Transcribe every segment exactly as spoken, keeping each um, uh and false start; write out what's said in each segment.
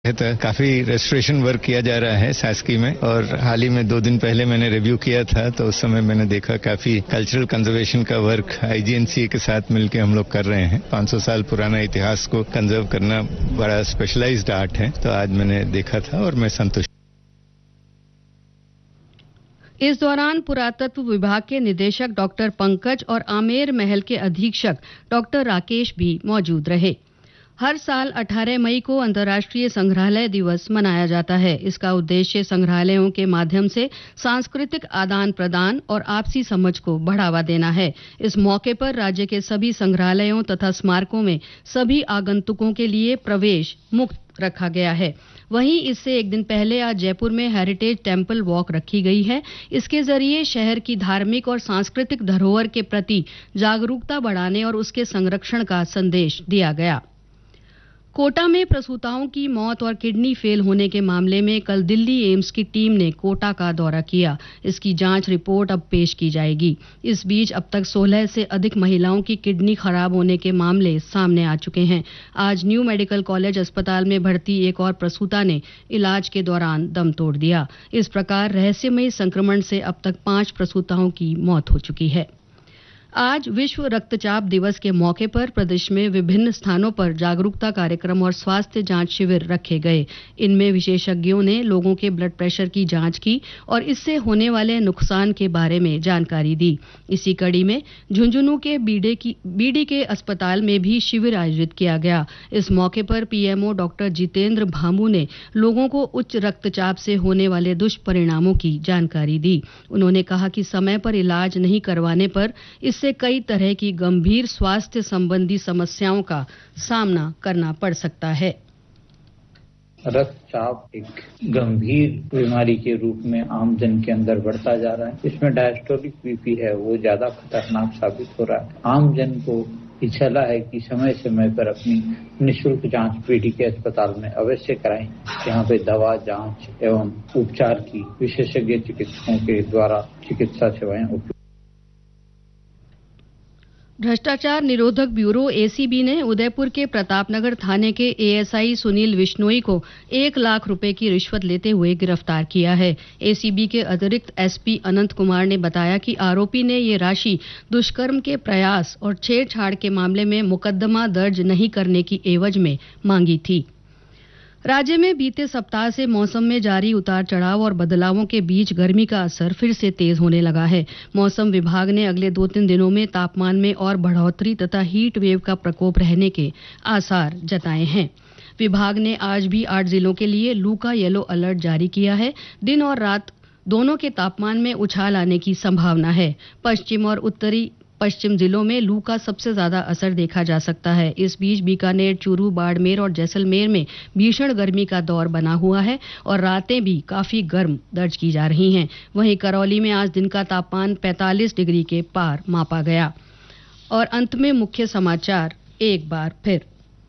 तो काफी restoration work किया जा रहा है शासकीय में और हाल ही में दो दिन पहले मैंने रिव्यू किया था तो उस समय मैंने देखा काफी कल्चरल कंजर्वेशन का वर्क आईजीएनसीए के साथ मिलकर हम लोग कर रहे हैं। पाँच सौ साल पुराना इतिहास को कंजर्व करना बड़ा स्पेशलाइज्ड आर्ट है, तो आज मैंने देखा था और मैं संतुष्ट। इस दौरान पुरातत्व विभाग के निदेशक डॉक्टर पंकज और आमेर महल के अधीक्षक डॉक्टर राकेश भी मौजूद रहे। हर साल अठारह मई को अंतर्राष्ट्रीय संग्रहालय दिवस मनाया जाता है। इसका उद्देश्य संग्रहालयों के माध्यम से सांस्कृतिक आदान प्रदान और आपसी समझ को बढ़ावा देना है। इस मौके पर राज्य के सभी संग्रहालयों तथा स्मारकों में सभी आगंतुकों के लिए प्रवेश मुक्त रखा गया है। वहीं इससे एक दिन पहले आज जयपुर में हेरिटेज टेम्पल वॉक रखी गई है। इसके जरिए शहर की धार्मिक और सांस्कृतिक धरोहर के प्रति जागरूकता बढ़ाने और उसके संरक्षण का संदेश दिया गया। कोटा में प्रसूताओं की मौत और किडनी फेल होने के मामले में कल दिल्ली एम्स की टीम ने कोटा का दौरा किया। इसकी जांच रिपोर्ट अब पेश की जाएगी। इस बीच अब तक सोलह से अधिक महिलाओं की किडनी खराब होने के मामले सामने आ चुके हैं। आज न्यू मेडिकल कॉलेज अस्पताल में भर्ती एक और प्रसूता ने इलाज के दौरान दम तोड़ दिया। इस प्रकार रहस्यमयी संक्रमण से अब तक पांच प्रसूताओं की मौत हो चुकी है। आज विश्व रक्तचाप दिवस के मौके पर प्रदेश में विभिन्न स्थानों पर जागरूकता कार्यक्रम और स्वास्थ्य जांच शिविर रखे गए। इनमें विशेषज्ञों ने लोगों के ब्लड प्रेशर की जांच की और इससे होने वाले नुकसान के बारे में जानकारी दी। इसी कड़ी में झुंझुनू के बीडे की बीडी के अस्पताल में भी शिविर आयोजित किया गया। इस मौके पर पीएमओ डॉक्टर जितेंद्र भामू ने लोगों को उच्च रक्तचाप से होने वाले दुष्परिणामों की जानकारी दी। उन्होंने कहा कि समय पर इलाज नहीं करवाने पर इस से कई तरह की गंभीर स्वास्थ्य संबंधी समस्याओं का सामना करना पड़ सकता है। रक्तचाप एक गंभीर बीमारी के रूप में आम जन के अंदर बढ़ता जा रहा है। इसमें डायस्टोलिक बीपी है वो ज्यादा खतरनाक साबित हो रहा है। आम जन को ये सलाह है कि समय समय पर अपनी निःशुल्क जांच पीडी के अस्पताल में अवश्य कराएं। यहाँ पे दवा, जांच एवं उपचार की विशेषज्ञ चिकित्सकों के द्वारा चिकित्सा सेवाएं उपलब्ध। भ्रष्टाचार निरोधक ब्यूरो एसीबी ने उदयपुर के प्रतापनगर थाने के एएसआई सुनील विश्नोई को एक लाख रुपए की रिश्वत लेते हुए गिरफ्तार किया है। एसीबी के अतिरिक्त एसपी अनंत कुमार ने बताया कि आरोपी ने ये राशि दुष्कर्म के प्रयास और छेड़छाड़ के मामले में मुकदमा दर्ज नहीं करने की एवज में मांगी थी। राज्य में बीते सप्ताह से मौसम में जारी उतार चढ़ाव और बदलावों के बीच गर्मी का असर फिर से तेज होने लगा है। मौसम विभाग ने अगले दो तीन दिनों में तापमान में और बढ़ोतरी तथा हीट वेव का प्रकोप रहने के आसार जताए हैं। विभाग ने आज भी आठ जिलों के लिए लू का येलो अलर्ट जारी किया है। दिन और रात दोनों के तापमान में उछाल आने की संभावना है। पश्चिम और उत्तरी पश्चिम जिलों में लू का सबसे ज्यादा असर देखा जा सकता है। इस बीच बीकानेर, चूरू, बाड़मेर और जैसलमेर में भीषण गर्मी का दौर बना हुआ है और रातें भी काफी गर्म दर्ज की जा रही हैं। वहीं करौली में आज दिन का तापमान पैंतालीस डिग्री के पार मापा गया। और अंत में मुख्य समाचार एक बार फिर।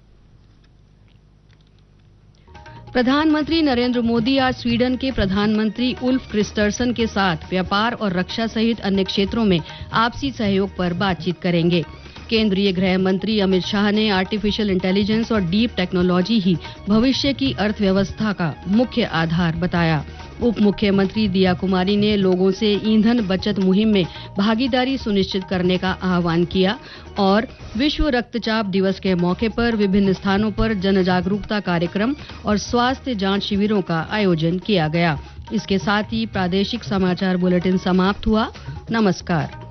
प्रधानमंत्री नरेंद्र मोदी आज स्वीडन के प्रधानमंत्री उल्फ क्रिस्टर्सन के साथ व्यापार और रक्षा सहित अन्य क्षेत्रों में आपसी सहयोग पर बातचीत करेंगे। केंद्रीय गृह मंत्री अमित शाह ने आर्टिफिशियल इंटेलिजेंस और डीप टेक्नोलॉजी ही भविष्य की अर्थव्यवस्था का मुख्य आधार बताया। उप मुख्यमंत्री दिया कुमारी ने लोगों से ईंधन बचत मुहिम में भागीदारी सुनिश्चित करने का आह्वान किया। और विश्व रक्तचाप दिवस के मौके पर विभिन्न स्थानों पर जन जागरूकता कार्यक्रम और स्वास्थ्य जांच शिविरों का आयोजन किया गया। इसके साथ ही प्रादेशिक समाचार बुलेटिन समाप्त हुआ। नमस्कार।